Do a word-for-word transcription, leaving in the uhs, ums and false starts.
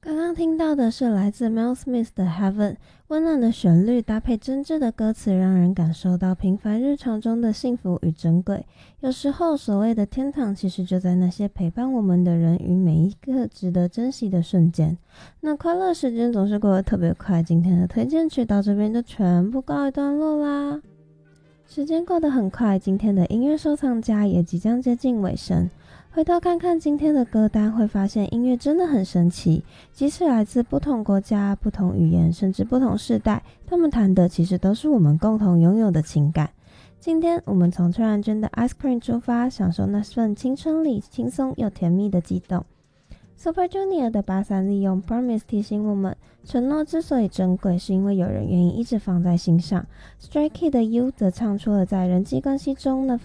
刚刚听到的是来自 Mel Smith 的 Heaven， 温暖的旋律搭配真挚的歌词，让人感受到平凡日常中的幸福与珍贵。有时候所谓的天堂，其实就在那些陪伴我们的人与每一个值得珍惜的瞬间。那快乐时间总是过得特别快，今天的推荐曲到这边就全部告一段落啦。时间过得很快，今天的音乐收藏家也即将接近尾声。回头看看今天的歌单，会发现音乐真的很神奇，即使来自不同国家、不同语言，甚至不同世代，他们谈的其实都是我们共同拥有的情感。今天我们从崔然娟的 Ice Cream 出发，享受那份青春里轻松又甜蜜的悸动。Super Junior 的八三利用 Promise 提醒我们，承诺之所以珍贵，是因为有人愿意一直放在心上。Stray Kids 的 You 则唱出了在人际关系中那份